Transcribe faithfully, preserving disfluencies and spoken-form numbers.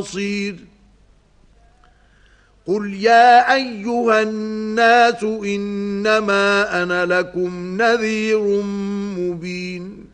بصير قل يا أيها الناس إنما أنا لكم نذير مبين